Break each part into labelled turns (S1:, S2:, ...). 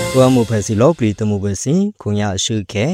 S1: Tuamu pesilo pritamu besi kunya shuke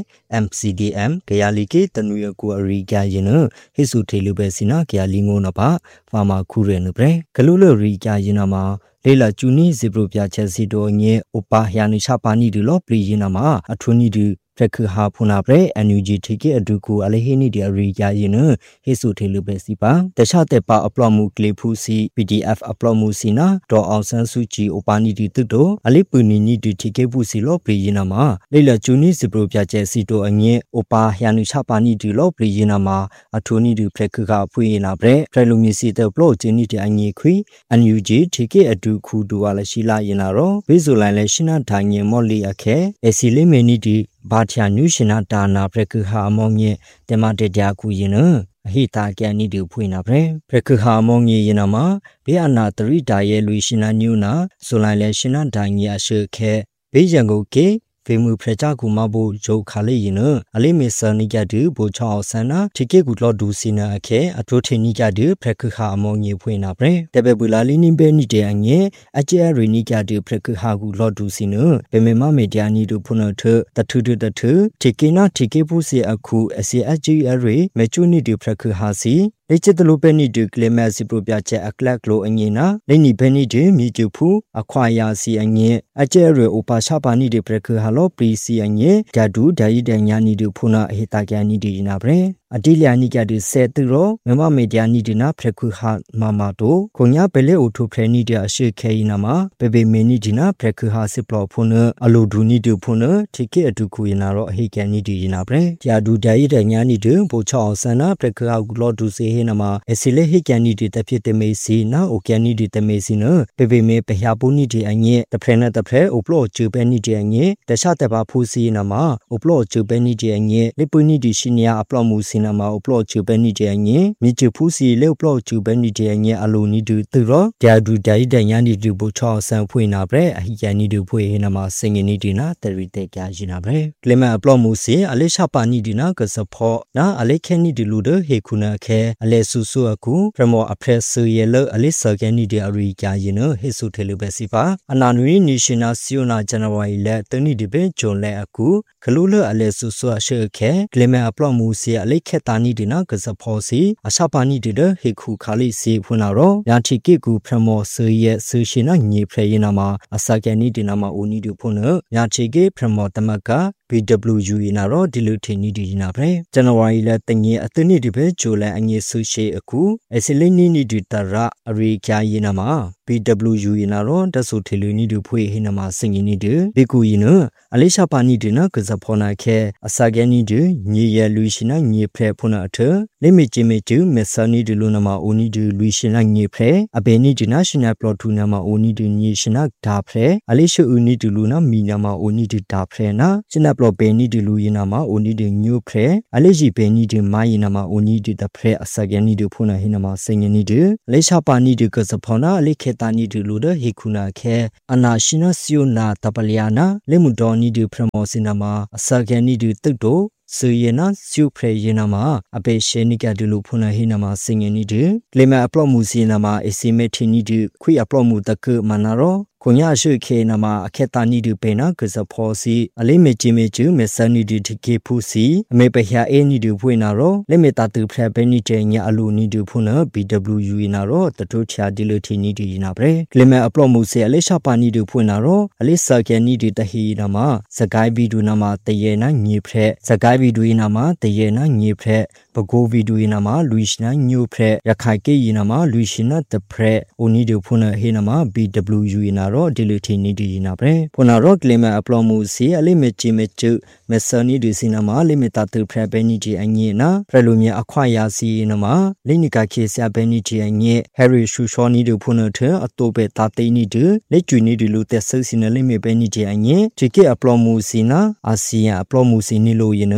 S1: MCDM kaya like tanuya ku ariga yinu hisu thelu besina kaya lingo na ba fama khure nu bre kalulo riga yina ma lela chuni zibro pya chesi do nye upa yani chapani du lo pri yina ma athuni du Prekha ha phuna pre NUG thike aduku alehini di ariga yinu hisu thelu besi pa tasha te pa upload mu clip hu si PDF upload mu sina do awsan suchi upani di tudo alipuni ni di thike pu si lo pri yina ma lela chuni zibro pya chesi do anye upa yani chapani di lo pri yina ma athuni du prekha ha phu yina pre prelumi si te upload chini di anye khwi NUG thike aduku do ala shila yina ro visual le shina dhanye molli akhe esile meni di Batia Nushina Dana Prekuha among ye, Demate Jaku yinu, Hita Gani do Puina Pre, Prekuha among ye yinama, Biana 3 Daye Luishina Nuna, Solale Shina Danya Shuke, Bijango Ke, Femu Prejaku Mabu Jo Kale yinu, Alimisa Nigadu, Bocha Sana, Tike Gudlo Dusina Ake, Atote Nigadu, Prekuha among ye Puina Pre, Debulali Beni Deanye, Aja Renigadu Prekuha Gudlo Dusinu, Bemema Mediani do Punotu, the two, Tikina Tikepusi Aku, SAG Array, Mechuni do Prekuhasi. Lechet lupeni du clemasi propiace a claclo anina, Lenny penny de mijupu, acquire si anye, a jere upa shapani de prekuhalo, prisi anye, Jadu, Daidanyani do Puna Hitagani di Nabre. Adilia Nigadu said the ro, Mema Mediani dina prekuha mamato, Konya Pele utu prenidia shake inama, Bebe menidina prekuha siplo puna, Aluduni do Puna, Tike aduku inaro, Hikani di Nabre, Jadu Daidanyani do, Bocha Sana, prekuha glodu se. Nama esile hikani di tapi temesi na okiani di temesi no bebe me pehapuni di anye the prena the pre uplo chubeni di anye the shataba pusi nama uplo chubeni di anye lipuni di shinia uplo musi nama uplo chubeni di anye michu pusi le uplo chubeni di anye aluni du turo jadu dai danyani du bocha san pui na bre hikani du pui nama singini di na terite kya jina bre klema uplo musi ale shapani di na kasapho na ale kheni di lude hekuna khe Ale susu aku, Premo apresu yellow, Alisa Gani de Ariga, Hisu Telebesipa, Ananui Nishina Siona January le, Tony de Benjon le aku, Kalula Ale susu ashake, Cleme aplomusi, Ale Ketani dina, Gazaposi, Ashapani dida, Hiku Kali si Punaro, Yantikiku Premo Suye Sushina Ni Preyinama, Asagani dinama Unidu Puno, Yanchige Premo Tamaka, PWU inaro dilutini di nabre January la tangi atuni di be jula anyi sushi aku esilini ni di tara ari kya yinama PWU inaro dasu teluni di pui hinama singini di biku yinu alisha pani dina kazapona ke asagani di nye luishina nye pre puna atu limijimeju mesani di lunama uni di luishina nye pre abeni di national plotu nama uni di nye shina da pre alisha uni di luna minama uni di da pre na Sinaplo beni di luyinama uni di new pre aleji beni di mayinama uni di da pre asagani di puna hinama singini di alisha pani di kazapona aliketani di luda hikuna ke anashina siona tapaliana lemudoni di promosinama asagani di tudo Suyena supre yenama abe shenika dulu puna hinama singeni di klema aplomusi nama esimetini di kui aplomu taku manaro Konya shuke nama aketani di pena kazaposi alimejimeju mesani di tiki pusi mebehya eni di puinaro lemetatu prebeni jenya aluni di puna BWU inaro tatucha dilutini di inabre klema aplomusi alishapani di puinaro alisagani di tahi nama sagai bidu nama tayena nyipre sagai bidu inama tayena nyipre Bago vidu inama Luishna new pre Yakake inama Luishina the pre Unidu puna hinama BWU inaro dilutini di inabre Punaro klema aplomusi alimejimeju mesani di sinama limitatu prebeniji anyena prelumia acquire si inama linika kesia beniji anye Harry Shushoni di punate atobe tatini di lechuni di lute sosina limi beniji anye tiki aplomusina asia aplomusi nilo yinu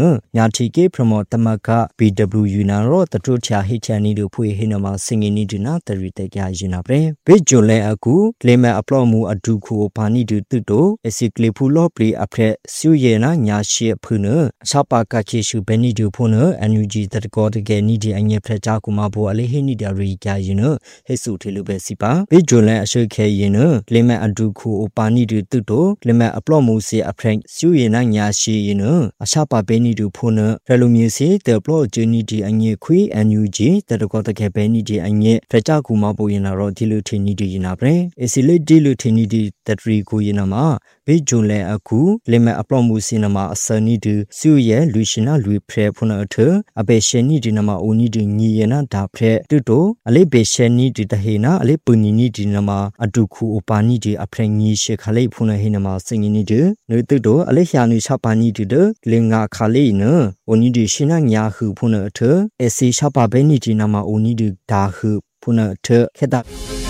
S1: ညာတီကေပရမောတမက BWU နာရောတတုချာဟိချာနီတို့ဖွေဟိနမှာစင်ငင်းနီဒနာတရီတေကြရင်နာပဲဘေဂျွန်လဲအခုလေမအပလော့မှုအဒုခုဘာနီဒတုတိုအစီကလီဖူလော့ပလီအဖရက်ဆူယေနာညာရှိဖုနအစပါကခေရှုဘဲနီဒူဖုနအန်ယူဂျီတတကောတကယ်နီဒီအငယ်ဖရက်ချာကူမဘောအလေးဟိနီဒရီကြရင်ဟေစုထေလူပဲစီပါဘေဂျွန်လဲအရှိခဲရင်လေမအဒုခုဘာနီဒတုတိုလေမအပလော့မှုစီအဖရက်ဆူယေနာညာရှိရင်အစပါဘဲနီဒူဖုနရလူမြေစီတေပလော့ဂျူနီဒီအငယ်ခွေအန်ယူဂျီတတကောတကယ်ဘဲနီဒီအငယ်ဖရက်ချာကူမဘောရင်တော့ဒီလူထင်းနီဒီရင်နာပဲအစီလေဒီလူထင်းနီဒီတတရီကိုရင်နာမှာဘေဂျွန်လဲအခုလေမအပလော့မှုစီနမှာအစနီဒူဆူရဲ့လူရှင်နာလူဖရက်ဖုနအထအဘေရှနီဒီနမှာအိုနီဒီညီယနာဒါဖရက်တူတိုအလေးဘေရှနီဒီတဟေနာအလေးပူနီနီဒီနမှာအဒုခုအပါနီဒီအဖရက်ညီရှေခလေးဖုနဟေနမှာစင်နီဒီနွေတူတိုအလေးရှာနီချပါနီဒီဒလင်ငါခလေးနအိုနီဒီရှင်နာညာဟုဖုနအထအစီချပါဘဲနီဒီနမှာအိုနီဒီဒါဟုဖုနအထခေတာ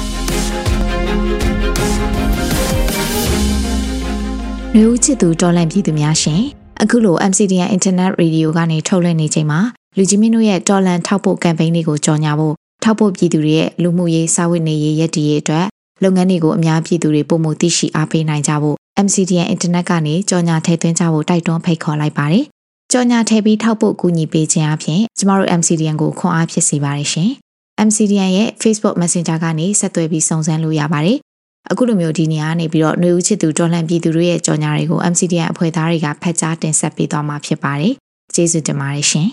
S2: မျိုးချစ်သူတော်လန့်ပြည်သူများရှင်အခုလို MCDN Internet Radio ကနေထုတ်လွှင့်နေချိန်မှာလူကြီးမင်းတို့ရဲ့တော်လန့်ထောက်ပို့ကမ်ပိန်းလေးကိုကြော်ညာဖို့ထောက်ပို့ပြည်သူတွေရဲ့လူမှုရေးစာဝတ်နေရေးရည်တည်ရေးအတွက်လုပ်ငန်းတွေကိုအများပြည်သူတွေပုံမှုသိရှိအားပေးနိုင်ကြဖို့ MCDN Internet ကနေကြော်ညာထည့်သွင်းကြဖို့တိုက်တွန်းဖိတ်ခေါ်လိုက်ပါတယ်ကြော်ညာထည့်ပြီးထောက်ပို့ကူညီပေးခြင်းအပြင်ကျမတို့ MCDN ကိုခွန်အားဖြစ်စေပါတယ်ရှင် MCDN ရဲ့ Facebook Messenger ကနေဆက်သွယ်ပြီးစုံစမ်းလို့ရပါတယ်အခုလိုမျိုးဒီနေရာကနေပြီးတော့ຫນွေဦးချစ်သူတော်လှန်ပြည်သူတွေရဲ့ကြော်ညာတွေကို MCDN အဖွဲ့သားတွေကဖတ်ကြားတင်ဆက်ပေးသွားမှာဖြစ်ပါတယ်။ကျေးဇူးတင်ပါတယ်ရှင်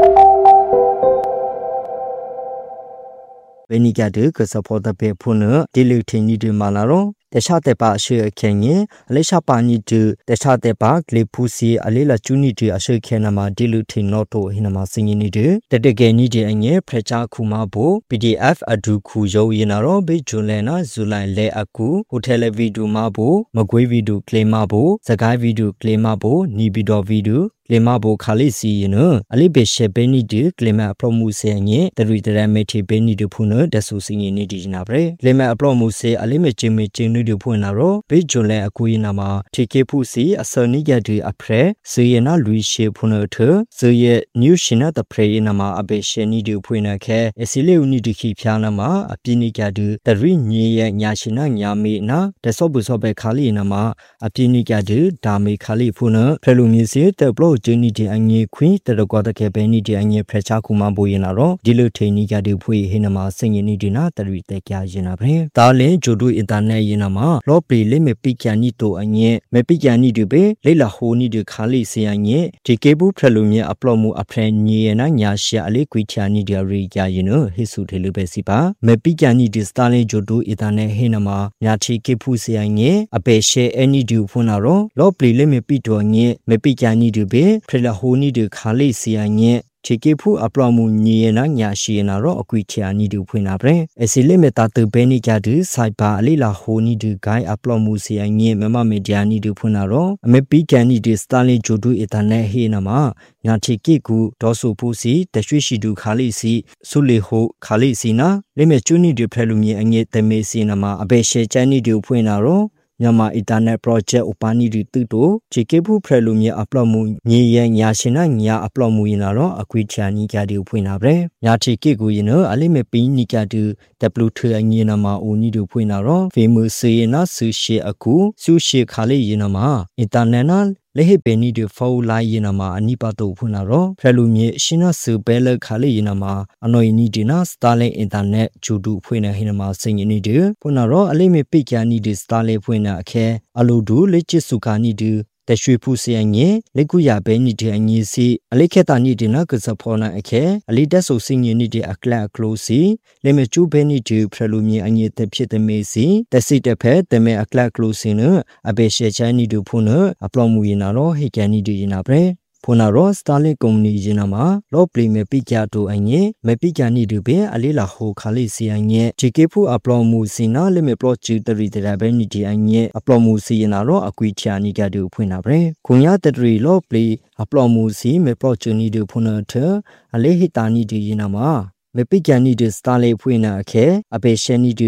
S1: ။ဘယ်နီကတဲ့ကစပေါ်တဲ့ဖေဖုန်ဒီလူထင်းနီဒီမာလာရောတခြားတဲ့ပါအရှိခဲငင်အလေးရှာပါနီတူတခြားတဲ့ပါဂလေဖူစီအလေးလာချူနီတူအရှိခဲနမှာဒီလူထင်းနော်တိုဟိနမှာစင်နီတူတကယ်နီဒီအငယ်ဖရချာခုမဘို PDF အဒုခုရုံရင်တော့ဘေဂျွန်လဲနာဇူလိုင်လဲအကူဟိုတယ်ဗီဒီယိုမဘိုမကွေးဗီဒီယိုကလီမဘိုစကိုင်းဗီဒီယိုကလီမဘိုနီဗီဒီယိုဗီဒီယိုလေမဘိုခါလီစီယနအလိဘေရှေဘဲနီဒီကလီမအပလော့မှုစေငေတရီတရမေတီဘဲနီဒီဖုန်ဒဆူစင်းနီဒီနာပရေလေမအပလော့မှုစေအလိမေချင်းမေချင်းနီဒီဖုန်နာရောဘေဂျွန်လဲအကူရင်နာမှာတီကေဖုစီအစနိယဒီအဖရဲစေယနာလူရှေဖုန်ထစေယနျူရှင်နာတဖရဲနာမှာအဘေရှေနီဒီဖုန်နခဲအစီလေဦးနီဒီခိဖျာနာမှာအပိနိကဒူတရီညေယညာရှင်နာညာမေနာတဆော့ဘူဆော့ပဲခါလီနာမှာအပိနိကဒူဒါမေခါလီဖုန်ဖဲလူမီစီတပလော့ဂျီနီဒီအငေခွင်းတရကွာတကယ်ပဲနီဒီအငေဖရချာကူမဘိုရင်လာတော့ဒီလိုထိန်နီကဒီဖွေဟိနမှာစင်ရင်နီဒီနာတရီတက်ကြရင်နာပဲဒါလင်းဂျိုဒူအင်တာနက်ရင်နာမှာလော့ပလီလေးမပိကန်နီတိုအငေမပိကန်နီဒီပဲလေလာဟိုနီဒီခါလီစီယငေဒီကေဘူးဖရလူမြေအပလော့မှုအဖရညေရနာညာရှာအလေးကွီချာနီဒီရီကြရင်နဟိစုထေလူပဲစီပါမပိကန်နီဒီစတာလင်းဂျိုဒူအင်တာနက်ဟိနမှာညာချီကေဖူစီယငေအပေရှေအနီဒီဖုနာရောလော့ပလီလေးမပိတော်ငေမပိကန်နီဒီပဲဖရလာဟိုနီဒီခါလေးစီယငေချေကေဖူအပလော့မှုညီရနာညာရှိရနာတော့အကွေချာနီတူဖွင့်လာပဲအစီလိမတာတဘဲနီကြတူစိုက်ပါအလိလာဟိုနီတူဂိုင်းအပလော့မှုစီယငေမမမီဒီယာနီတူဖွင့်လာတော့အမေပီကန်နီဒီစတာလင်ဂျိုဒူအင်တာနက်ဟေနာမှာညာချေကေကူဒေါ်ဆူဖူစီတရွှေရှိတူခါလိစီဆုလီဟိုခါလိစီနာလိမေချူနီတူဖဲလူမြေအငေတမေစီနာမှာအဘေရှေချန်နီတူဖွင့်လာတော့မြန်မာအင်တာနက် project ဥပနီဒီတူတိုချေကေဖူဖရလူမြေအပလော့မှုညီရညာရှင်နာညာအပလော့မှုရင်လာတော့အကွေချာနီကြတူဖွင့်လာပဲညာချေကေကိုရင်အလိမေပီနီကြတူ W ထအငင်းနာမှာအိုနီတူဖွင့်လာတော့ famous စေနာဆူရှေအခုဆူရှေခါလေးရင်နာမှာအင်တာနက်နာလေဟေပနီဒီဖိုလိုက်ရင်နာမှာအနိပါတော့ဖွင့်လာတော့ဖရလူမြေရှင်နာဆူဘဲလခါလေးရင်နာမှာအနော်နီဒီနာစတာလင်အင်တာနက်ဂျူတူဖွင့်နေဟိနမှာစင်ရင်နီဒီဖွင့်လာတော့အလိမေပိကျာနီဒီစတာလင်ဖွင့်နေအခဲအလူဒူလေချစ်စုကာနီဒီတရွှေဖူစီယငေလေကူရဘဲနီဒီအငီစီအလိခေတာနီဒီနာကစဖောနာအခဲအလိတက်ဆူစင်ရင်နီဒီအကလတ်ကလိုစီလေမချူဘဲနီဒီဖရလူမြေအငီတဖြစ်တဲ့မေစီတစိတဖဲတမဲအကလတ်ကလိုစီနအဘေရှေချာနီဒူဖုန်အပလော့မူရင်နာတော့ဟေကန်နီဒီရင်နာပဲဖုနာရောစတာလင်ကုမ္ပဏီရင်နာမှာလော့ပလီမေပိကျတိုအငေမေပိကျနီဒူပဲအလေးလာဟိုခါလေးစီအငေဂျီကေဖူအပလော့မူစီနာလေမေပလော့ချူတရီတရဘဲနီဒီအငေအပလော့မူစီရင်နာတော့အကွီချာနီကတူဖွင့်တာပဲခွန်ရတရီလော့ပလီအပလော့မူစီမေပလော့ချူနီဒူဖုနာထအလေးဟီတာနီဒီရင်နာမှာမေပိကျနီဒူစတာလင်ဖွင့်နာအခဲအဘေရှနီဒူ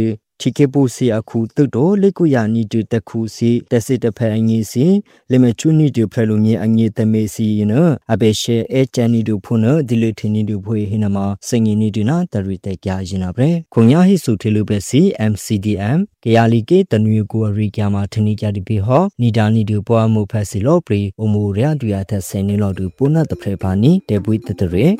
S1: Tikepo si aku tudo lekuya ni du taku si tasita parangi si lemechuni du pralungi angi tamesi yino abeshe e chani du puna dilutini du pui hinama singini du na tarite kya jinabre kunya hi sutilu besi MCDM kayali ke tanu ko rikama thini kya dibi ho nidani du pwa mu phasilo pri omurya du ya that seni lo du puna tapre pani debui tatare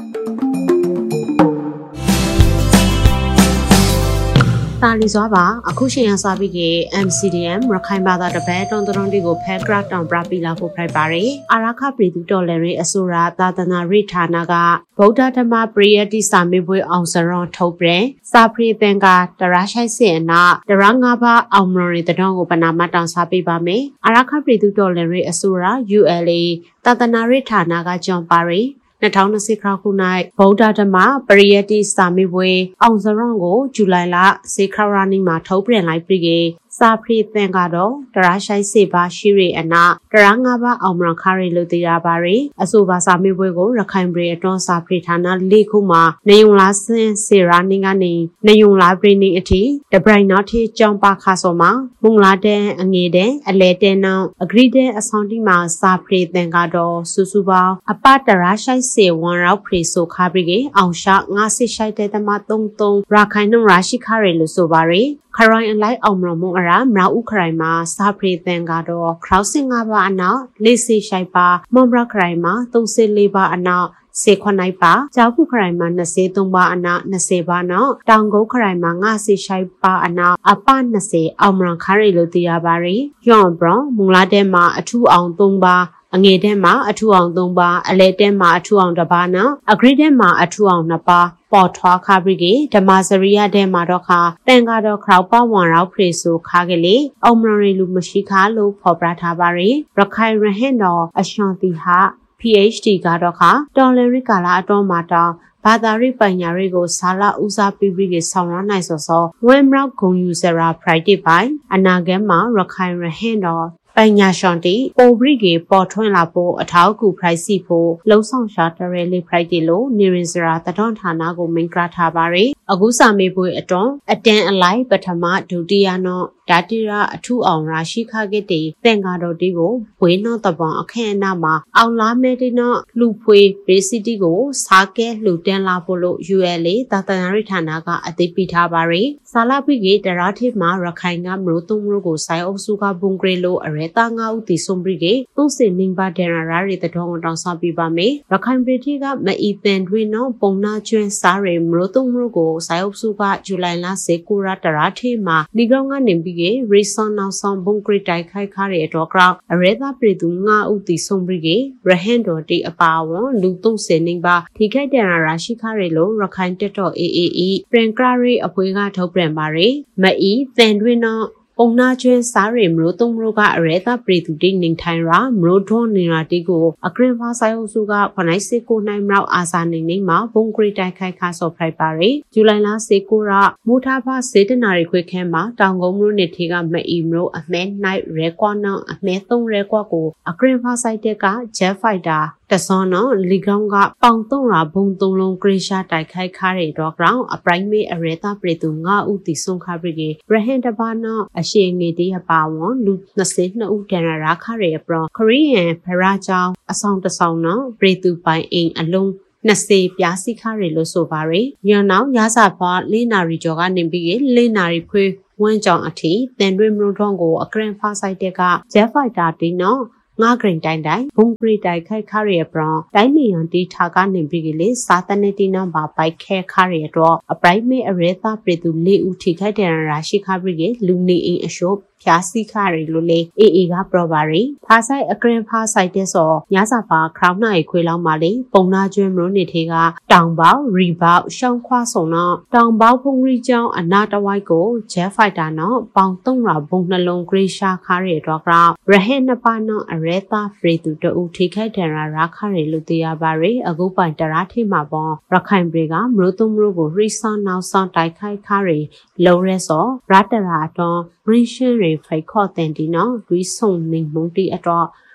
S3: Talizaba, Akushian Sabiki, MCDM, Rakaimbada the bed on the Rondigo Pedra down Brapila for Prepari, Araka Pridu Dolary, Asura, Tatana Ritanaga, Boda Dama Bria di Samibu Onsaron Tobre, Sapri Benga, the Rashai Sena, the Rangaba, Almori, the Dongo Panama down Sabi Bame, Araka Pridu Dolary, Asura, ULA, Tatana Ritanaga, John Barry. 2010ခု၌ဗုဒ္ဓဓမ္မပရိယတ္တိစာမေးပွဲအောင်စရုံကိုဇူလိုင်လစေခရာနီမှာထုတ်ပြန်လိုက်ပြီး စာဖရီသင်ကတော့တရာရှိုင်းစေပါရှိရအနာတရာငါးပါအောင်မရခရီလို့သိရပါရီအဆိုပါစာမေးပွဲကိုရခိုင်ပြည်အတွန်းစာဖရီဌာန၄ခုမှာနေုံလားစင်စေရာနင်းကနေနေုံလားပရိနေအထိတဘရိုင်နော်တီကြောင်ပါခါဆောမှာမုံလာတဲ့အငေတဲ့အလဲတဲနောင်အဂရီတဲ့အဆောင်တီမှာစာဖရီသင်ကတော့စုစုပေါင်းအပတရာရှိုင်းစေဝန်ရောက်ဖရီဆိုခါပြီးအောင်ရှာငါစစ်ရှိုက်တဲ့တမ33ရခိုင်နှုံရာရှိခရီလို့ဆိုပါရီခရိုင်အလိုက်အောင်မမုံအရာမရာဥခရိုင်မှာစာဖရီသင်ကတော့ခရောက်စင်၅ပါအနောက်လေးစီရှိုက်ပါမွန်ဘရခရိုင်မှာ34ပါအနောက်စေခွန်နိုင်ပါကြောက်ခုခရိုင်မှာ23ပါအနောက်20ပါနောက်တောင်ကုန်းခရိုင်မှာငါစီရှိုက်ပါအနောက်အပ20အောင်မရခရီလို့သိရပါရီယောဘရမုံလာတဲ့မှာအထူးအောင်3ပါအငယ်တဲ့မှာအထူအောင်3ပါအလဲတဲ့မှာအထူအောင်1ပါနော်အဂရိတဲ့မှာအထူအောင်2ပါပေါ်ထွားခါပြီးဓမ္မစရိယတဲ့မှာတော့ခါတန်ကတော့ခရောက်ပဝံရောက်ဖရေဆိုခါကလေးအောင်မရလူမရှိခါလို့ဖော်ပြထားပါရီရခိုင်ရဟင်တော်အရှောင်းတီဟာ PhD ကတော့ခါတော်လရီကာလာအတော်မှာတောင်းဘာသာရေးပညာတွေကိုဆာလာဦးစားပေးပြီးဆောင်ရနိုင်စောဝဲမရောက်ဂုံယူစရာ Friday ပိုင်းအနာဂတ်မှာရခိုင်ရဟင်တော်ပညာရှင်တီပိုဘရီကေပေါ်ထွန်းလာဖို့အထောက်အကူ price ဖို့လုံဆောင်ရှာတရဲလေး Friday လို့နေရင်စရာတတော်ဌာနကိုမင်္ဂလာထားပါရယ်အခုစာမေးပွဲအတွန်းအတန်အလိုက်ပထမဒုတိယနောဒါတိရအထူးအောင်ရာရှိခခဲ့တဲ့တန်ကာတော်တီကိုဝေနောတပံအခမ်းအနားမှာအောင်လာမဲတီနောလူဖွေဘေစီတီကိုစားကဲလှူတန်းလာဖို့လို့ ULA တာတနာရိဌာနကအသိပေးထားပါရယ်ဆာလာပိကေတရာထိမှာရခိုင်ကမလို့သုံးမျိုးကိုစိုင်းအုပ်စုကဘုံဂရေလို့အရဲတာငါဦးတီဆုံးပြီးကေသုံးစင်နင်းပါဒရာရာရီတတော်တောင်ဆောင်ပြပါမယ်ရခိုင်ပြည်တီကမအီတန်တွင်နောပုံနာကျွန်းစားရယ်မလို့သုံးမျိုးကိုစိုင်းအုပ်စုကဇူလိုင်လ19ရက်တရာထိမှာဒီကောင်ကနေပြီးကေရီဆွန်နောက်ဆောင်ဘုံဂရိတိုက်ခိုက်ခါတဲ့တော့ကရောက်အရဲသားပြည်သူ9ဦးတီဆုံးပြီးကေရဟန်တော်တီအပါဝန်လူ30နေပါထိခိုက်တဲ့ရာရှိခါရလို့ရခိုင်တက်တော် AAE ပရင်ကရီအဖွဲကထုတ်ပြန်ပါရယ်မအီတန်တွင်နောပုံနာကျွန်းစားရမလို့သုံးမျိုးကအရဲသားပြည်သူတိနေထိုင်ရာမလို့ထွန်နေရာတီကိုအကရင်ဖာဆိုင်အုပ်စုကခနိုင်စေကိုနိုင်မြောက်အာစာနေမှာဘုံဂရိတိုက်ခိုက်ခါဆော့ဖရိုက်ပါရယ်ဇူလိုင်လ19ရမူထားဖာစေတနာရီခွေခဲမှာတောင်ကုန်းမျိုးနေထေကမအီမလို့အမဲနိုင်ရဲကွာနောအမဲ3ရဲကွာကိုအကရင်ဖာဆိုင်တက်ကဂျက်ဖိုက်တာတစောနော်လီကောင်ကပေါင်3ရာဘုံ3လုံးဂရိရှာတိုက်ခိုက်ခါတဲ့တော့ကောင်အပရိုင်မေအရဲသားပြည်သူ9ဦးတီဆုံးခါပြီးရဟန်တပါနော်အရှိငေတီးပါဝန်လူ22ဦးတန်ရာခရဲပရခရီးယန်ဖရာချောင်းအဆောင်တဆောင်နော်ပြည်သူပိုင်အိမ်အလုံး20ပြားစီခရဲလို့ဆိုပါရယ်ရနောက်ရစာဖွာ၄နာရီကျော်ကနေပြီး၄နာရီခွေဝန်းကြောင်အထိတန်တွင်မလို့ထုံးကိုအကရင်ဖာဆိုင်တက်ကဂျက်ဖိုက်တာတီနော်ငါဂရင်တိုင်းဘုံဂရိတိုက်ခိုက်ခရဲပရတိုင်းနေရန်တီထားကနေပြီးကလေးစာတနေတီနံပါပိုက်ခဲခရဲတော့အပရိုက်မေအရဲသားပြည်သူ၄ဦးထိခိုက်တဲ့ရာရှိခပြီးကလူနေအိမ်အရှုပ်ဖြာစီခရီလိုလေအေကပရပါရီဖာဆိုင်အကရင်ဖာဆိုင်တဲ့စောညစာပါခရောင်းနိုင်ခွေလောက်မှလေပုံနာကျွန်းမျိုးနေသေးကတောင်ပေါရီပေါရှောင်းခွာဆုံတော့တောင်ပေါဖုံရီကျောင်းအနာတဝိုက်ကိုဂျက်ဖိုက်တာနော်ပေါင်3ရာဘုံနှလုံးဂရိရှာခါရဲတော့ကရဟဲနှစ်ပါနော်အရဲသားဖရီတူတူထိခိုက်တဲ့ရာခါရဲလို့သိရပါရီအခုပိုင်တရာထိမှာပေါ့ရခိုင်ပြည်ကမလို့သုံးမျိုးကိုရိဆန်နောက်ဆောင်တိုက်ခိုက်ခါရဲလုံးရဲစောရတရာတော့ရင်းရှင်းရဖိတ်ခေါ်တဲ့ဒီနော်ရီဆုံနေမုန်တီအတော့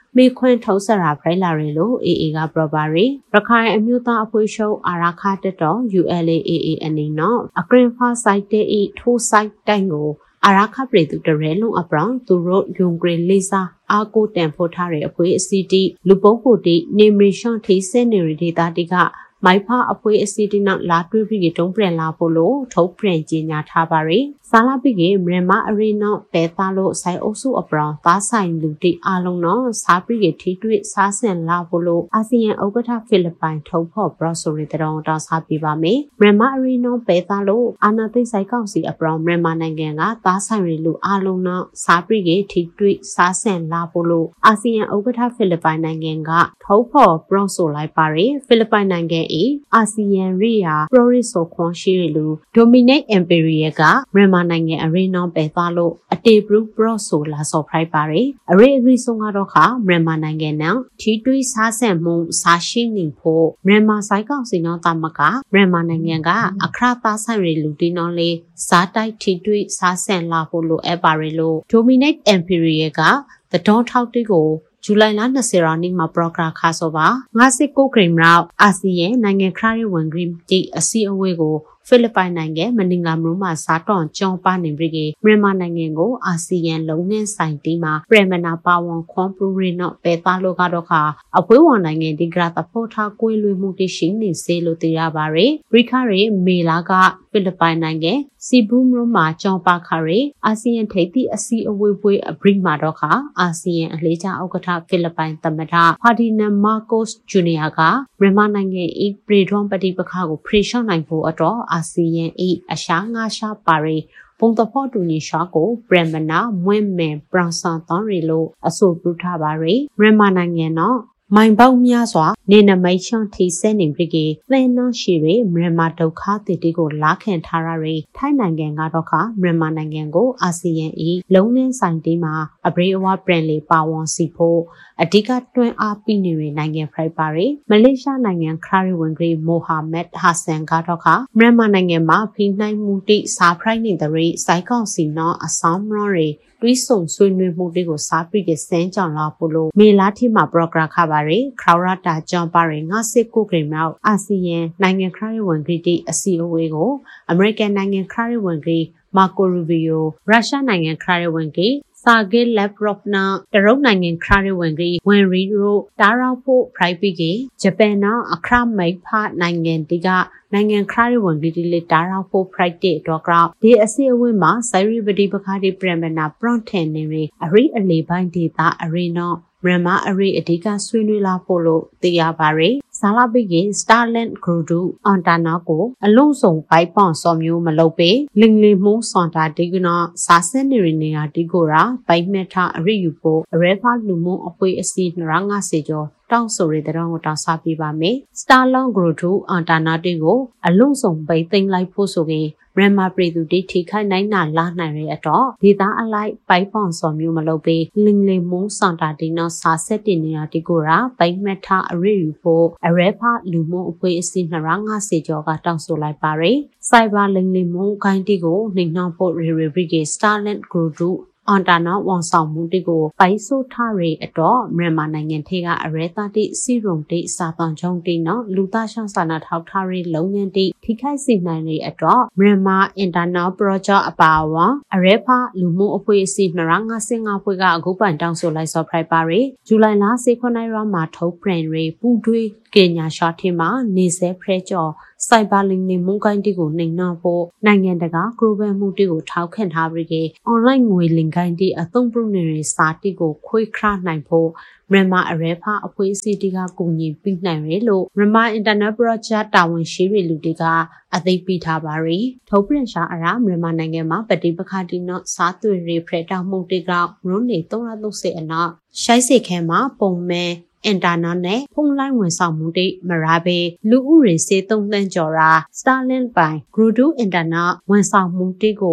S3: မေခွန်းထုတ်ဆရာဖိုင်လာရီလို AA ကပြောပါရီရခိုင်အမျိုးသားအဖွဲ့ချုပ်အာရခတက်တော် ULA/AA အနေနဲ့အခရင်ဖာဆိုင်တေဤထိုးဆိုင်တိုင်ကိုအာရခပြည်သူတရဲလုံးအပရောင်သူတို့ယုံဂရီလေးစားအာကိုတန်ဖို့ထားတဲ့အဖွဲအစီတီလူပုတ်ဖို့တီနေမီရှွန်ထိစဲနေရီဒေတာတီကမိုက်ဖာအဖွဲအစီတီနောက်လာတွေးပြီးတုံးပြန်လာဖို့လို့ထုတ်ပြန်ကြေညာထားပါရီစာလာပိကေမြန်မာအရီနော့ပဲသားလို့ဆိုင်အုပ်စုအပရောင်သားဆိုင်လူတိအားလုံးတော့စားပိကေထိတွေ့စားဆင်လာဖို့လို့အာဆီယံဥက္ကဋ္ဌဖိလစ်ပိုင်ထုတ်ဖော်ပရော့ဆိုရီတောင်းတောင်းစားပြပါမယ်မြန်မာအရီနော့ပဲသားလို့အာနာသိဆိုင်ကောင်စီအပရောင်မြန်မာနိုင်ငံကသားဆိုင်ရီလူအားလုံးတော့စားပိကေထိတွေ့စားဆင်လာဖို့လို့အာဆီယံဥက္ကဋ္ဌဖိလစ်ပိုင်နိုင်ငံကထုတ်ဖော်ပရော့ဆိုလိုက်ပါရယ်ဖိလစ်ပိုင်နိုင်ငံအာဆီယံရီယာပရိုရီဆိုခွန်ရှိရီလူဒိုမီနိတ်အင်ပီရီယကမြန်မာနိုင်ငံအရီနောပဲသွားလို့အတေဘရူပရော့ဆိုလာဆော့ဖရိုက်ပါရီအရီအဂရီဆုံးကတော့ခမြန်မာနိုင်ငံနဲ့ထီတွီစားဆန်မှုစားရှိနေဖို့မြန်မာဆိုင်ကောင်စီနောတမကမြန်မာနိုင်ငံကအခရသားဆိုင်ရီလူတီနောလေးစားတိုက်ထီတွီစားဆန်လာဖို့လိုအပ်ပါရီလို့ဒိုမီနိတ်အင်ပီရီယကသတော်ထောက်တီကိုဇူလိုင်လ20ရက်နေ့မှာပရိုဂရမ်ခါဆိုပါ59ဂရိမ်ရောက်အာဆီယံနိုင်ငံခရရဝန်ဂရိတီအစီအဝေးကိုဖိလစ်ပိုင်နိုင်ငံမနင်္ဂလာမရုံမှာစားတောင်းကြောင်းပါနေပြီမြန်မာနိုင်ငံကိုအာဆီယံလုံးနှင်းဆိုင်တီမှာပရမနာပါဝန်ခွန်ပရူရီနော့ပဲသားလို့ကတော့ခါအပွဲဝန်နိုင်ငံဒီဂရသဖို့ထားကိုယ်လွေမှုတရှိနေစေလို့သိရပါရယ်ဘရိခရီမေလာကဖိလစ်ပိုင်နိုင်ငံစီဘူမရုံမှာကြောင်းပါခရီအာဆီယံထိပ်သီးအစီအဝေးပွဲအဘရိမှာတော့ခါအာဆီယံအလေးချဥက္ကဋ္ဌဖိလစ်ပိုင်သမ္မတဖာဒီနန်မာကိုစ်ဂျူနီယာကမြန်မာနိုင်ငံဤပရီဒွန်ပတိပခါကိုဖရီရှော့နိုင်ဖို့တော့အာဆီယံဤအရှာငါရှာပါရီပုံတဖို့တူညီရှာကိုပရမနာမွင့်မဲပရန်ဆန်တန်ရီလိုအဆိုပြုထားပါရီမြန်မာနိုင်ငံတော့မိုင်ပေါက်များစွာနေနမိတ်ချွန်ထီစဲနေပြီကေသင်နှရှိရမြန်မာဒုက္ခတည်တီကိုလာခံထားရရထိုင်းနိုင်ငံကတော့ခမြန်မာနိုင်ငံကိုအာဆီယံဤလုံးနှင်းဆိုင်တီမှာအဘရိအဝပရန်လီပါဝန်စီဖို့အဓိကတွန်းအားပေးနေနိုင်ငံဖရိုက်ပါရီမလေးရှားနိုင်ငံခရီဝန်ဂရီမိုဟာမက်ဟာဆန်ကတော့ခမြန်မာနိုင်ငံမှာဖိနှိုင်းမှုတိစာဖရိုက်နေတဲ့စိုက်ကောင်စီနောအဆောင်မရတွီးဆုံဆွေးနွေးမှုတွေကိုစားပြီးကစမ်းကြောင်လာဖို့လို့မေလာတီမှာပရိုဂရမ်ခပါရီခရရတာဂျွန်ပါရီ59ဂရိမြောက်အာဆီယံနိုင်ငံခရီဝန်ဂရီတီအစီအဝေးကိုအမေရိကန်နိုင်ငံခရီဝန်ဂရီမာကိုရူဘီယိုရုရှားနိုင်ငံခရီဝန်ဂရီစာဂေလက်ပရော့နာတရုတ်နိုင်ငံခရီဝန်ဂရီဝန်ရီရိုတာရောက်ဖို့ဖရိုက်ပြီးကဂျပန်နော်အခရမိတ်ဖနိုင်ငံတီကနိုင်ငံခရီဝန်ဂရီတီလေတာရောက်ဖို့ဖရိုက်တဲ့တော့ကဒီအစီအဝေးမှာစိုရီပတိပခါဒီပရမနာပရွန်ထန်နေရီအရီအလေပိုင်းဒေတာအရီနော်မြန်မာအရီအဓိကဆွေးနွေးလာဖို့လို့သိရပါရယ်ဇာလာပိကေစတာလန်ဂရူဒူအန်တာနာကိုအလုံးစုံဘိုက်ပွန်စော်မျိုးမလုပ်ပေလင်လီမှုစန်တာဒီကနာစာစနေရနေယာဒီကိုရာဘိုက်မက်ထာအရီယူဖို့အရဲဖာလူမှုအပွေအစီ250ကျော်တောင်းဆိုရတဲ့တော့တောင်းစားပြပါမယ်စတာလန်ဂရူဒူအန်တာနာတီကိုအလုံးစုံဘိုက်သိမ်းလိုက်ဖို့ဆိုရင်မြန်မာပြည်သူတိထိခိုက်နိုင်တာလာနိုင်ရတော့ဒေသအလိုက်ပိုက်ပွန်စော်မျိုးမလုပ်ပေလင်လီမှုစန်တာဒီနော်စာဆက်တင်နေယာဒီကိုရာဘိုက်မက်ထာအရီယူဖို့အရဲဖာလူမှုအဖွဲ့အစည်း250ကျော်ကတောင်းဆိုလိုက်ပါရယ်စိုက်ဘာလင်လီမှုခိုင်းတီကိုနှိမ်နှောင်းဖို့ရီရီကစတာလန်ဂရူဒူအန်တာနာဝန်ဆောင်မှုတီကိုပိုက်ဆိုထားရအတော့မြန်မာနိုင်ငံထဲကအရဲသားတိစီရုံတိစာပန်ချုံတိနော်လူသားရှောင်းစာနာထောက်ထားရလုံငန်းတိထိခိုက်စေနိုင်ရအတော့မြန်မာအင်တာနယ်ပရောဂျက်အပါအဝင်အရဲဖာလူမှုအဖွဲ့အစည်း255ဖွဲ့ကအခုပန်တောင်းဆိုလိုက်ဆော့ဖရိုက်ပါရီဇူလိုင်လ19ရက်မှာထုတ်ပြန်ရပူတွေးကညာရှာထင်းမှာနေစဲဖရဲကျော်စိုက်ဘာလင်းနေမုန်ကိုင်းတီကိုနှိမ်နှောဖို့နိုင်ငံတကာဂလိုဘယ်မှုတီကိုထောက်ခံထားပြီးကအွန်လိုင်းငွေလင်ကိုင်းတီအသုံးပြုနေတဲ့စာတီကိုခွေခရနိုင်ဖို့မြန်မာအရဲဖာအဖွဲ့အစည်းတီကကူညီပြီးနိုင်ရလို့မြန်မာအင်တာနက်ပရောဂျက်တာဝန်ရှိတဲ့လူတွေကအသိပေးထားပါရီထုတ်ပြန်ရှာအရာမြန်မာနိုင်ငံမှာပฏิပခါတီနော့စားသွေရီဖရတောင်းမှုတီကရုံးနေ330အနောက်ရှိုက်စေခဲမှာပုံမဲအင်တာနက်နဲ့ဖုန်းလိုင်းဝန်ဆောင်မှုတွေမရပေလူဦးရေစေ3သန်းကျော်ရာစတာလင်ပိုင်ဂရူဒူအင်တာနက်ဝန်ဆောင်မှုတွေကို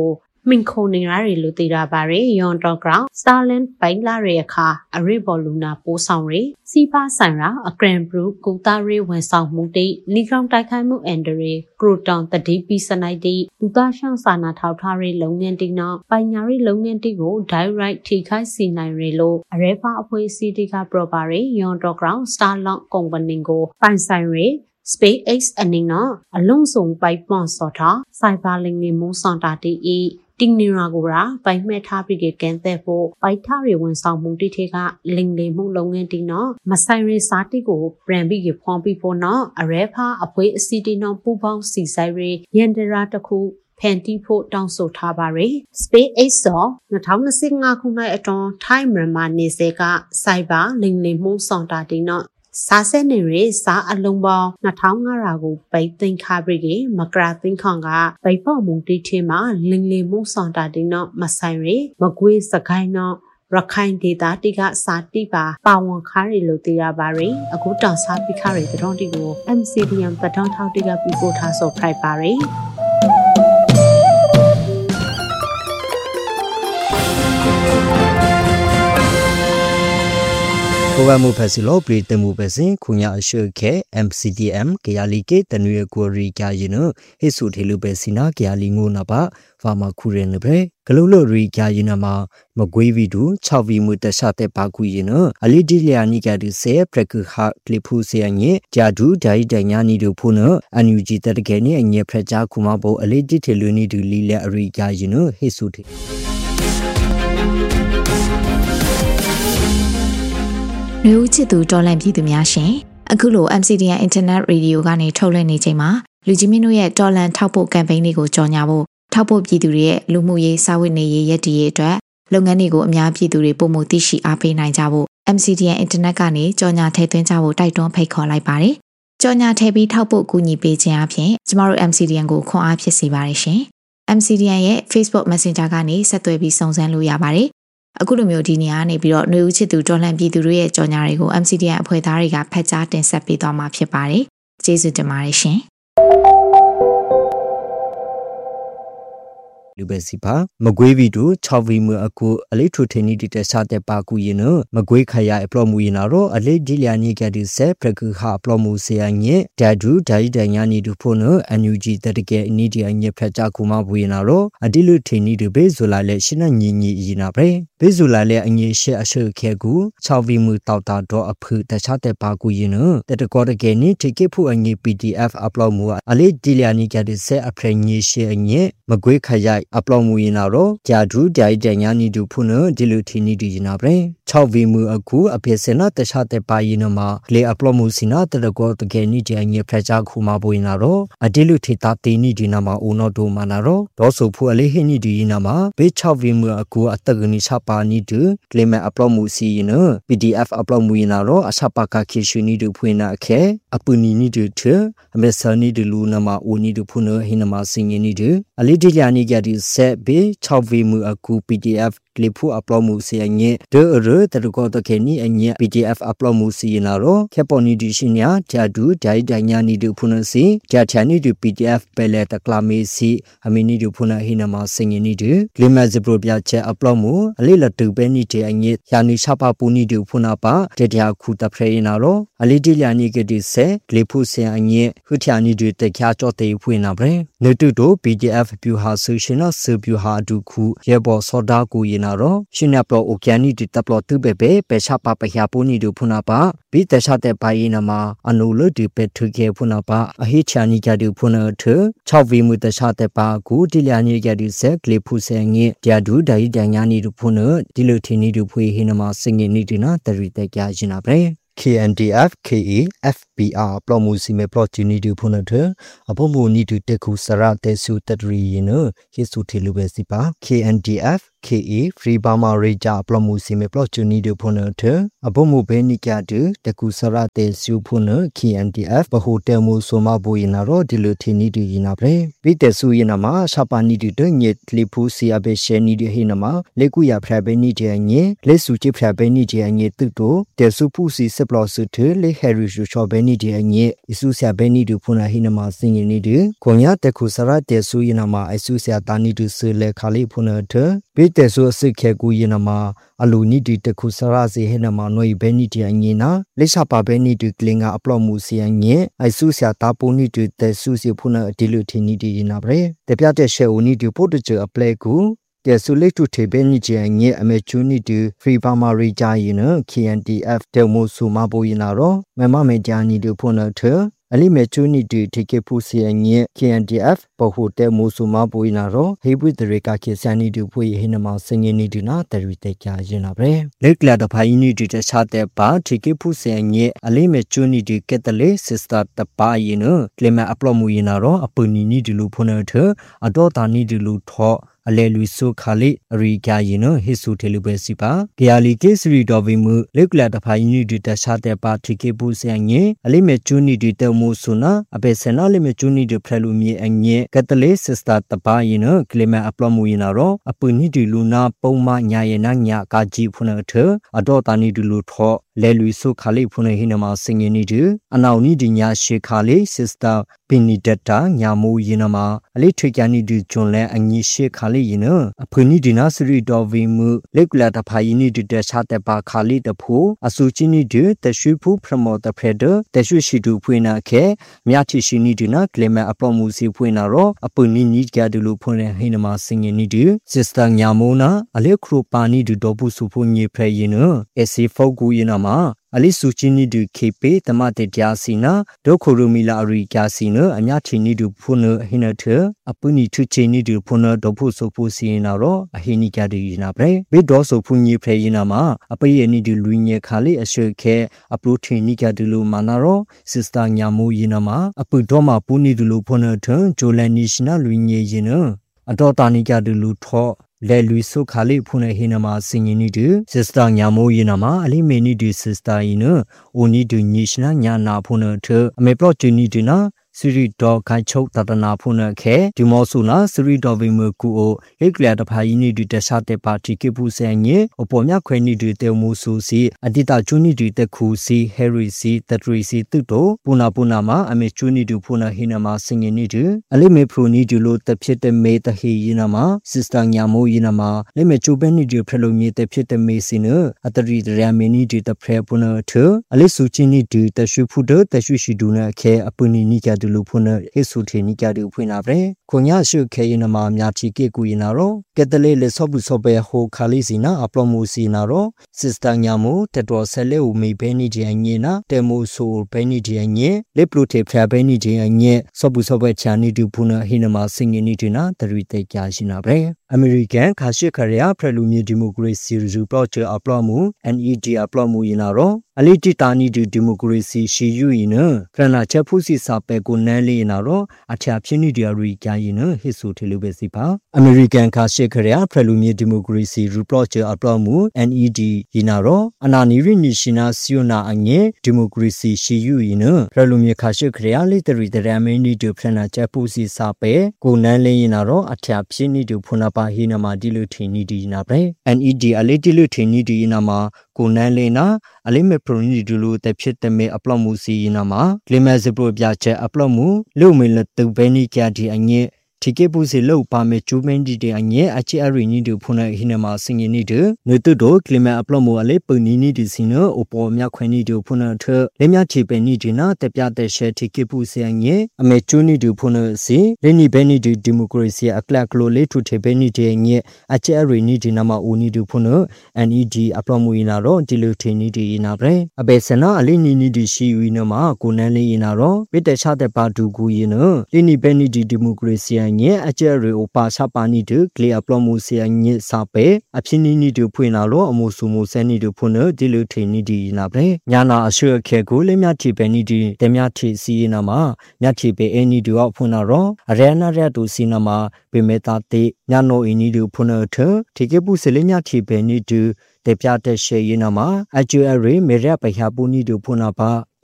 S3: Minkoningari Lutira Barry, Yon Dogra, Starland, Bailare Car, a Reboluna, Bosanri, Sipa Sara, a Grand Brew, Gutari, when South Muti, Nikram Takamu Endere, Crouton, the deep Bisanidi, Dudashan Sana Tautari, Longantina, Binary Longantigo, Direct Tika Sinai Relo, a Repa of Sitica Probari, Yon Dogra, Starlong Gombaningo, Pansire. SpaceX အနေနဲ့အလုံးစုံပိုက်ပွန်စော်ထားစိုက်ပါလင်းနေမိုးဆောင်တာတီတင်းနီရာကိုရာပိုက်မဲ့ထားပြီးကကန်တဲ့ဖို့ပိုက်ထားရဝန်ဆောင်မှုတိထေကလင်းလေမှုလုပ်ငန်းတင်းနော်မဆိုင်ရစားတိကိုပြန်ပြီးဖောင်းပြီးဖို့နော်အရဲဖာအပွေးအစီတီနော်ပူပေါင်းစီဆိုင်ရရန်ဒရာတခုဖန်တီဖို့တောင်းဆိုထားပါရယ် SpaceX ဆို2025ခုနှစ်အတွင်းထိုင်းမြန်မာနေစေကစိုက်ပါလင်းလေမှုဆောင်တာတင်းနော်စားစက်နေရစားအလုံးပေါင်း2500ကိုပိတ်သိမ်းခါပြီးကမကရာသိန်းခေါင်ကပိတ်ဖို့မုန်တီချင်းမှာလင်းလေမှုဆောင်တာတင်းတော့မဆိုင်ရမကွေးစကိုင်းတော့ရခိုင်ဒေသတိကစာတိပါပါဝန်ခါရီလို့သိရပါရယ်အခုတောင်စားပိခါရီတတော်တီကို MCDM ပတောင်းထောက်တိကပြပို့ထားဆိုဖိုက်ပါရယ်
S1: ကိုဝမှုဖက်စီလောပရိတမှုပဲစင်ခုညာအရှုခဲ MCDM ကရလီကေတနွေကိုရီကြရင်နဟိဆုထေလူပဲစီနာကရလီငိုနာပါဖာမခုရင်နပဲဂလုလရီကြရင်နမှာမကွေးဗီဒူ6ဗီမှုတခြားတဲ့ပါကူရင်နအလီဒီလျာနီကဒီဆေပရကခကလီဖူဆေညေဂျာဒူဒိုင်ဒညာနီဒူဖုနအန်ယူဂျီတတကယ်နေအညေဖရချာခုမဘောအလီဒီထေလူနီဒူလီလအရီကြရင်နဟိဆုထေ
S2: လူဦးချစ်သူတော်လန့်ပြည်သူများရှင်အခုလို MCDN Internet Radio ကနေထုတ်လွှင့်နေချိန်မှာလူကြီးမင်းတို့ရဲ့တော်လန့်ထောက်ပို့ကမ်ပိန်းလေးကိုကြော်ညာဖို့ထောက်ပို့ပြည်သူတွေရဲ့လူမှုရေးစာဝတ်နေရေးရည်တည်ရေးအတွက်လုပ်ငန်းတွေကိုအများပြည်သူတွေပုံမှုသိရှိအားပေးနိုင်ကြဖို့ MCDN Internet ကနေကြော်ညာထည့်သွင်းကြဖို့တိုက်တွန်းဖိတ်ခေါ်လိုက်ပါတယ်ကြော်ညာထည့်ပြီးထောက်ပို့ကူညီပေးခြင်းအပြင်ကျမတို့ MCDN ကိုခွန်အားဖြစ်စေပါတယ်ရှင် MCDN ရဲ့ Facebook Messenger ကနေဆက်သွယ်ပြီးစုံစမ်းလို့ရပါတယ်အခုလိုမျိုးဒီနေရာနေပြီးတော့ຫນွေဦးချစ်သူတော်လှန်ပြည်သူတွေရဲ့ကြော်ညာတွေကို MCDN အဖွဲ့သားတွေကဖတ်ကြားတင်ဆက်ပေးသွားမှာဖြစ်ပါတယ်။ကျေးဇူးတင်ပါတယ်ရှင်။
S1: လူပဲစီပါမကွေးဗီဒူ6ဗီမအကူအလေးထိုထင်းနီတတစားတဲ့ပါကူရင်နမကွေးခရအပလော့မူရင်တော့အလေးဒီလျာနီကဒီဆေပရကူဟာအပလော့မူဆေယညေဒါဒူဒိုင်ဒညာနီဒူဖို့နအန်ယူဂျီတတကအနီဒီအညေဖချာကူမဘူရင်တော့အဒီလူထင်းနီဒူဘေဇူလာလက်ရှင်းညင်ညီရင်နာပဲဘေဇူလာလက်အငေရှေအရှေခဲကူ6ဗီမတောက်တာတော့အဖုတခြားတဲ့ပါကူရင်နတတကောတကယ်နီထိကေဖို့အငေ PDF အပလော့မူအလေးဒီလျာနီကဒီဆေအဖရညေရှေအငေမကွေးခရအပလော့မူရင်တော့ဂျာဒူဒိုင်ဒညာနီဒူဖို့နဒီလူထင်းနီဒီရင်နာပဲ6ဗီမအခုအဖေစနာတခြားတဲ့ပါရင်နမှာလေအပလော့မူစီနာတတကောတကယ်နီဒီအငေဖချာကူမဘူရင်တော့အဒီလူထိတာတေနီဒီနာမှာဦးနော်ဒိုမနာတော့ဒေါ်ဆူဖူအလေးဟင်းနီဒီနာမှာဘေ6ဗီမအခုအတကနီချပါနီဒူကလီမအပလော့မူစီရင် PDF အပလော့မူရင်တော့အစပါကခေရှူနီဒူဖွင့်နာခဲအပူနီနီဒူထအမေဆာနီဒူလူနာမှာဦးနီဒူဖုနဟိနမှာစင်ရင်နီဒူအလေးဒီယာနီကဒီဆက်ဘေ6ဗီမအခု PDF ကလီဖူအပလော့မူစီအငေဒရတတကောတခဲနီအငေ PDF အပလော့မူစီရင်တော့ခေပေါ်နီဒီရှင်ညာဂျာဒူဒိုင်ဒညာနီဒူဖုနစီဂျာချာနီဒူ PDF ပဲလေတကလာမီစီအမီနီဒူဖုနဟိနမှာစင်ရင်နီဒူကလီမဇပရိုပြချက်အပလော့မူအလေးလတူပဲနီတေအငေယာနီချပါပူနီဒူဖုနပါတေတယာခုတဖရေနာတော့အလေးဒီလျာနီကဒီဆဲကလီဖူစီအငေဟူထယာနီဒူတခါချောတေဖွင့်နာပဲနေတူတို့ PDF ပြူဟာဆူရှင်နာဆူပြူဟာဒူခုရေဘောစောဒါကူရင်နာတော့ရှင်နပလောအိုကျန်နီတီတပလောတူပဲပဲချပါပဟယာပူနီဒူဖုနာပါဘီတခြားတဲ့ဘိုင်းနမှာအနုလတူပဲထုကေဖုနာပါအဟိချာနီကဒူဖုနာထ6ဗီမူတခြားတဲ့ပါကူဒီလျာနီကဒီဆက်ကလီဖူဆန်ငေဂျာဒူဒိုင်ဒညာနီဒူဖုနာဒီလိုထီနီဒူဖွေဟိနမှာစင်ငေနီဒီနာတရီတက်ကြရင်နာပဲ KNDF KE FBR ပလော့မူစီမေပလော့ဂျီနီဒူဖုန်ထအဘမူနီဒူတက်ခုစရတဲဆူတတရီယနဟိဆုထေလူပဲစီပါ KNDF KA Free Burma Raja Plomusime Plochuni de Ponater Abomu Benikadu Tekusara de Supuna KNDF Hotel Musoma Boinaro Dilutini de Inabre Bite Suinama Sapani de Dunyet Lipusi Abesheni de Hinama Leguya Prabeni de Lesuchi Prabeni de Tuto de Supusi Seplosutu Le Herish Chobeni de Isusia Beni de Puna Hinama singing de Konya Tekusara de Suinama Isusia Tani to Sule Kali Punater Bite so Sike Guyinama Aluni de Tekusarazi Henama Noi Beniti Anina Lishapa Beni to Klinga Aplomusi Anye Isusia Tapuni to the Susi Puna Dilutini de Inabre the Piate Sheuni to Potager a plague the Sule to Tebenici and ye a mechuni to Free Burma Raja KNDF Telmo Sumabo Inaro, Mama Mediani to Punater. Ali mechuni to take a pussy and ye KNDF, Pohote Musuma Buinaro, he with the Reka Kisani to put Hinama singing it not the Riteka Jinabre. Lake Lada Paini to the shot their bar, take a pussy and ye Ali mechuni to get the lay, sister the bar, Clema Aplomuinaro, a punini to lupunator, a daughter need to loot hot. Alelu so Kali, Rika his utilibesipa, Giali Kisri Dovimu, Legla the Paini to the Shate Patiki Busanye, Alimechuni to the Musuna, Abesena Limechuni to Prelumi and ye, Catale, sister the Paino, Clema Aplomuinaro, a punidi luna, Poma Nyayananya, Gaji Punater, a daughter need to loot hot, Lelu so Kali Punahinama singing it, and now needing Yashi Kali, sister Pinidetta, Yamu Yinama, Alitricani to Jonle and Yishi Kali. A punny dinasiri dovimu, Legula the Paini to the Shataba Kali the pool, a Suchini do, the Shupu promote the predator, the Shushidu Puina Ke, Miati Shinidina, Clema Aplomusi Puinaro, a punny need Gadulu Puna Hinama singing nidu, Sister Yamona, a little pani to Dobu Supuni Prayino, Esi Fogu Yinama. Ali Suchini do Kepe, the Mate Jasina, Dokurumila Rikasino, and Yachini do Puna Hinater, a Puni Tuchini do Puna Dopuso Pusinaro, a Hinikadi Inabre, with also Puni Prayinama, a Payani do Lunia Kali, a Shirke, a Plutinica de Lu Manaro, Sister Yamu Yinama, a Pudoma Puni de Lupuna turn, Jolanishna Lunia Yino, a Dotanica de Luto. Le Luiso Kali Puna Hinama singing do, Sister Yamu Yinama, Ali many do sister ino, only do Nishna Yana Puna to, a me brought you need na. Suri dog I choke that an apuna ke, Dimosuna, Suri dovimuku, he glad of Haini do the Sate party Kipu Sanye, Oponia Queni do the Mususi, Adita Juni do the Kusi, Harry si, the Trisi Tuto, Puna Punama, I may Juni do Puna Hinama singing it, Ali me pruni do loot the pit and made the he yinama, Sister Yamu Yinama, let me Jubeni do prelomate the pit and masino, at the read Ramini do the prayer puna too, Ali Suchini do the Shupudo, the Shushiduna ke, Apuni Nika. Lupuna, his Utinica do Punabre, Konya should Kainama Miati Kikuinaro, get the lele Sobusobe ho Kalisina, Aplomusinaro, Sister Yamu, Tetro Sele, me Benny Gianina, Demo Soul Benny Gianye, Leplute Prabeni Gianye, Sobusobe Chani do Puna Hinama singing itina, the Rite Kashinabre. American Kashikaria Prelumi Democracy Project Aplomu, and E.G. Aplomu Inaro, Aliti Tani do Democracy Shiyu ina, Prana Chapusi Sapeko Nelly inaro, a Chapini Diarika ina, his utilibesipa. American Kashikaria Prelumi Democracy Project Aplomu, and E.G. Inaro, Anani Nishina Siona Anye, Democracy Shiyu ina, Prelumi Kashikaria literally the Ramini do Prana Chapusi Sape, Go Nelly inaro, a Chapini do Punapa. Hinama dilutini di nabre, and ed a little di inama, Gunalena, Alime Pronidulu, the Pitame Aplomusi inama, Clemazabro Biache Aplomu, Lumil the Beni Cati and ye. Tikebusi low pame chumendi de anye achi arini do puna hinama singing nidu, Nutudo, Clima Aplomo Alepo Nini di Sino, Opo Miakweni do puna ter, Lemia Chipenidina, the Piate She Tikebusi anye, a mechuni do puna si, Leni Beni do Democracy, a claclo letu tebeni de anye, achi arini di nama uni do puna, and ed Aplomo inaro, dilutini di inabre, a besena, Alini di shi winama, Gunali inaro, with the shade padu guino, Leni Beni di Democracy. nye ajere opa sapani de clear plomusia nye sape apini ni de phwina lo amusu mu seni de phune dilu thini di na bre nyana aswe khe ko le mya thi be ni di de mya thi si na ma mya thi be eni du a phuna ro arena re tu si na ma be meta te nyano ini du phune the thike pu se le mya thi be ni du de pya de she yin na ma ajere me re pa ya pu ni du phuna ba